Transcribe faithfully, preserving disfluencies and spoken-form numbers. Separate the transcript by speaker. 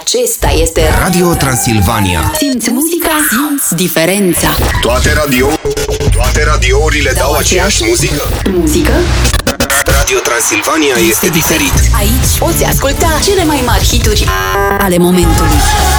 Speaker 1: Acesta este
Speaker 2: Radio Transilvania.
Speaker 1: Simți muzica, simți diferența.
Speaker 2: Toate radio Toate radiourile dau aceeași muzică.
Speaker 1: Muzică?
Speaker 2: Radio Transilvania este diferit.
Speaker 1: Aici poți asculta cele mai mari hituri ale momentului.